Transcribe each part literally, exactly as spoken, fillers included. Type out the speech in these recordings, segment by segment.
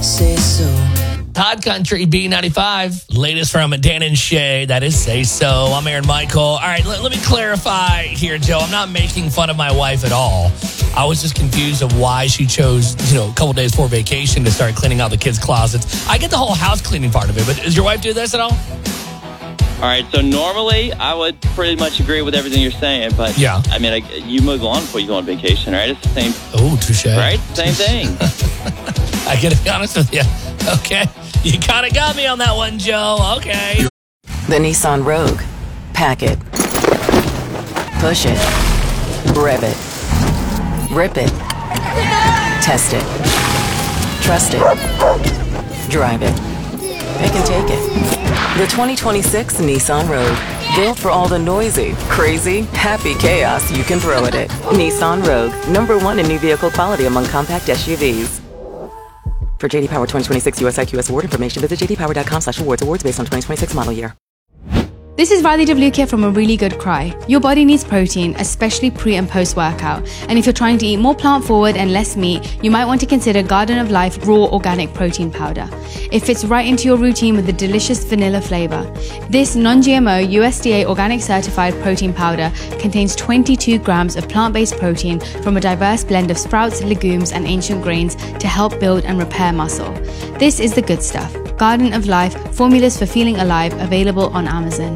Say so. Hot Country B ninety-five. Latest from Dan and Shay. That is Say So. I'm Aaron Michael. All right, let, let me clarify here, Joe. I'm not making fun of my wife at all. I was just confused of why she chose, you know, a couple days before vacation to start cleaning out the kids' closets. I get the whole house cleaning part of it, but does your wife do this at all? All right, so normally I would pretty much agree with everything you're saying, but yeah. I mean, I, you move on before you go on vacation, right? It's the same. Oh, touche. Right? Same thing. I gotta be honest with you. Okay. You kind of got me on that one, Joe. Okay. The Nissan Rogue. Pack it. Push it. Rev it. Rip it. Test it. Trust it. Drive it. Pick and take it. The twenty twenty-six Nissan Rogue. Built for all the noisy, crazy, happy chaos you can throw at it. Nissan Rogue. Number one in new vehicle quality among compact S U Vs. For J D Power twenty twenty-six U S I Q S award information, visit j d power dot com slash awards. Awards based on twenty twenty-six model year. This is Riley W. here from A Really Good Cry. Your body needs protein, especially pre and post workout. And if you're trying to eat more plant forward and less meat, you might want to consider Garden of Life Raw Organic Protein Powder. It fits right into your routine with a delicious vanilla flavor. This non-G M O U S D A organic certified protein powder contains twenty-two grams of plant-based protein from a diverse blend of sprouts, legumes, and ancient grains to help build and repair muscle. This is the good stuff. Garden of Life, formulas for feeling alive, available on Amazon.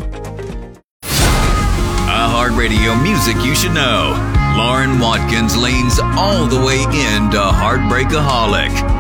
iHeartRadio music you should know. Lauren Watkins leans all the way into Heartbreakaholic.